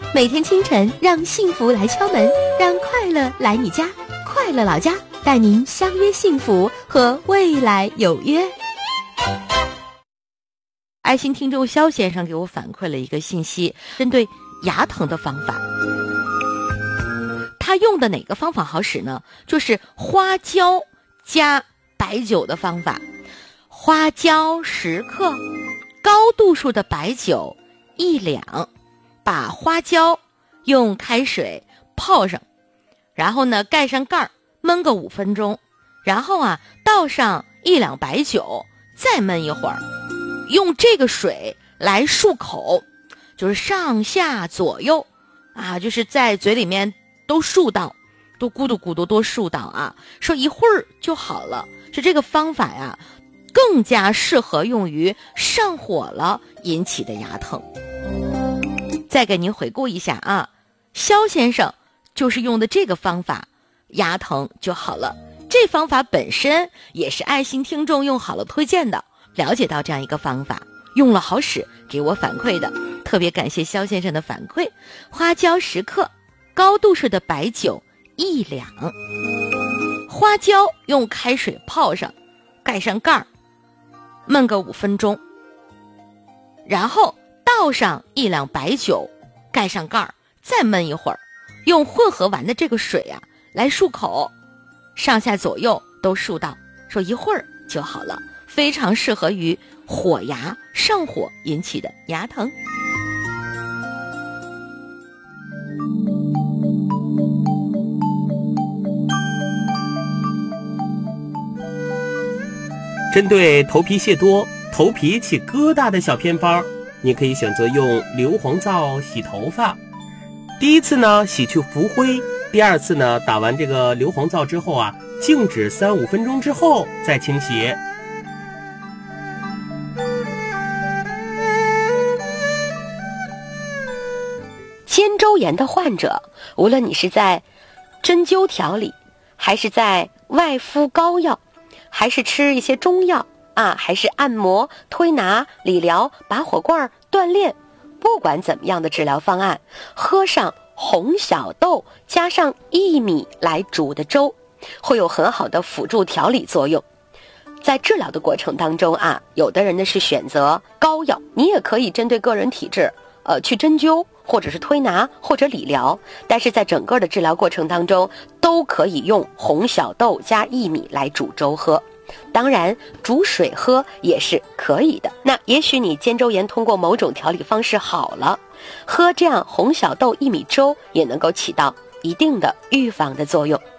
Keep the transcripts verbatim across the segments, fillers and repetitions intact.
每天清晨，让幸福来敲门，让快乐来你家。快乐老家带您相约幸福，和未来有约。爱心听众肖先生给我反馈了一个信息，针对牙疼的方法。他用的哪个方法好使呢？就是花椒加白酒的方法。花椒十克，高度数的白酒一两，把花椒用开水泡上，然后呢盖上盖儿，焖个五分钟，然后啊倒上一两白酒，再焖一会儿，用这个水来漱口，就是上下左右啊，就是在嘴里面都漱到，都咕嘟咕嘟多漱到啊，说一会儿就好了。是这个方法呀，更加适合用于上火了引起的牙疼。再给您回顾一下啊，肖先生就是用的这个方法，牙疼就好了。这方法本身也是爱心听众用好了推荐的，了解到这样一个方法，用了好使，给我反馈的，特别感谢肖先生的反馈。花椒十克，高度数的白酒一两，花椒用开水泡上，盖上盖儿，焖个五分钟，然后倒上一两白酒，盖上盖儿，再焖一会儿，用混合完的这个水啊来漱口，上下左右都漱到，说一会儿就好了，非常适合于火牙上火引起的牙疼。 针对头皮屑多、头皮起疙瘩的小偏方，你可以选择用硫磺皂洗头发。第一次呢洗去浮灰，第二次呢打完这个硫磺皂之后啊，静止三五分钟之后再清洗。 肩周炎的患者，无论你是在针灸调理，还是在外敷膏药，还是吃一些中药啊，还是按摩、推拿、理疗、拔火罐、锻炼，不管怎么样的治疗方案，喝上红小豆加上薏米来煮的粥，会有很好的辅助调理作用。在治疗的过程当中啊，有的人呢是选择膏药，你也可以针对个人体质呃，去针灸或者是推拿或者理疗，但是在整个的治疗过程当中都可以用红小豆加薏米来煮粥喝，当然煮水喝也是可以的。那也许你肩周炎通过某种调理方式好了，喝这样红小豆薏米粥也能够起到一定的预防的作用。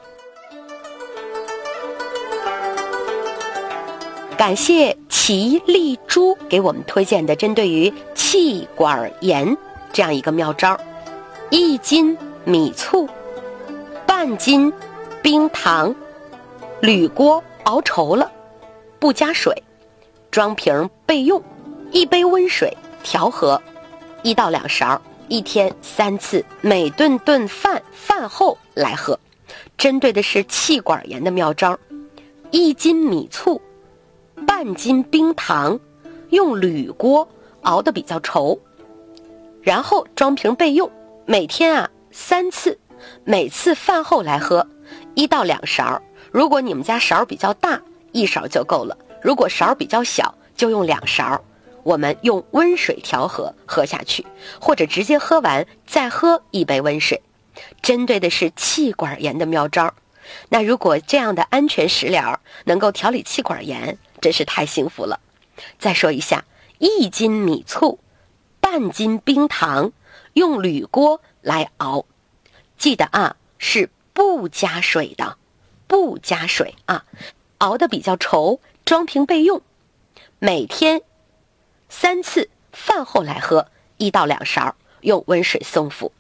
感谢齐丽珠给我们推荐的针对于气管炎这样一个妙招。一斤米醋，半斤冰糖，铝锅熬稠了，不加水，装瓶备用，一杯温水调和，一到两勺，一天三次，每顿顿饭饭后来喝。针对的是气管炎的妙招。一斤米醋，半斤冰糖，用铝锅熬得比较稠，然后装瓶备用，每天啊三次，每次饭后来喝，一到两勺。如果你们家勺比较大，一勺就够了；如果勺比较小，就用两勺。我们用温水调和喝下去，或者直接喝完再喝一杯温水。针对的是气管炎的妙招。那如果这样的安全食疗能够调理气管炎，真是太幸福了。再说一下，一斤米醋，半斤冰糖，用铝锅来熬，记得啊是不加水的，不加水啊，熬得比较稠，装瓶备用，每天三次，饭后来喝，一到两勺，用温水送服。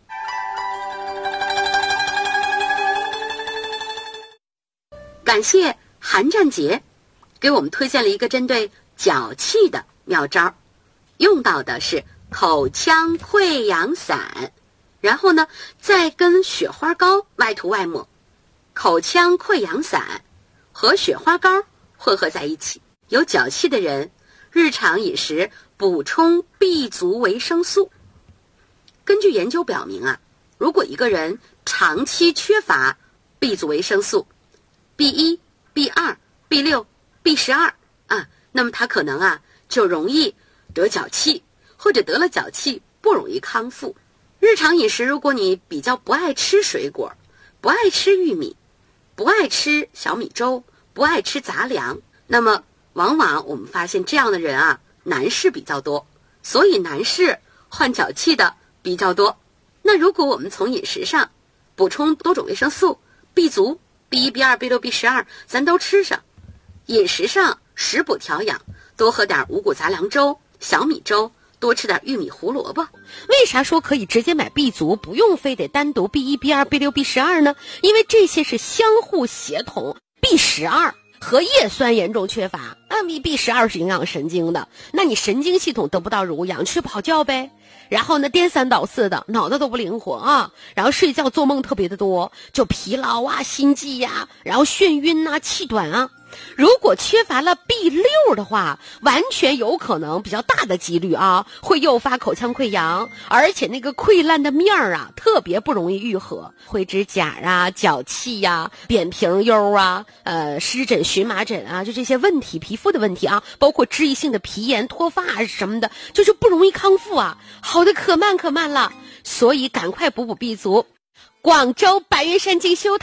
感谢韩占杰给我们推荐了一个针对脚气的妙招，用到的是口腔溃疡散，然后呢再跟雪花膏外涂外抹，口腔溃疡散和雪花膏混合在一起。有脚气的人日常饮食补充 B 族维生素， 根据研究表明啊，如果一个人长期缺乏 B 族维生素 B 一、B 二、B 六、B 十二啊，那么他可能啊就容易得脚气，或者得了脚气不容易康复。日常饮食，如果你比较不爱吃水果，不爱吃玉米，不爱吃小米粥，不爱吃杂粮，那么往往我们发现这样的人啊，男士比较多，所以男士患脚气的比较多。那如果我们从饮食上补充多种维生素 B 族 B 一、B 二、B 六、B 十二，咱都吃上。饮食上食补调养，多喝点五谷杂粮粥、小米粥，多吃点玉米、胡萝卜。 为啥说可以直接买 B 族，不用非得单独 B 一、B 二、B 六、B 十二呢？因为这些是相互协同。B 十二和叶酸严重缺乏，那 B 十二是营养神经的，那你神经系统得不到濡养，睡不好觉呗。然后呢，颠三倒四的，脑子都不灵活啊，然后睡觉做梦特别的多，就疲劳啊、心悸呀、啊，然后眩晕啊、气短啊。如果缺乏了 B 六 的话，完全有可能比较大的几率啊，会诱发口腔溃疡，而且那个溃烂的面儿啊，特别不容易愈合，灰指甲啊、脚气呀、啊、扁平疣啊、呃湿疹、荨麻疹啊，就这些问题，皮肤的问题啊，包括脂溢性的皮炎、脱发什么的，就是不容易康复啊，好的可慢可慢了，所以赶快补补 B 族。广州白云山静修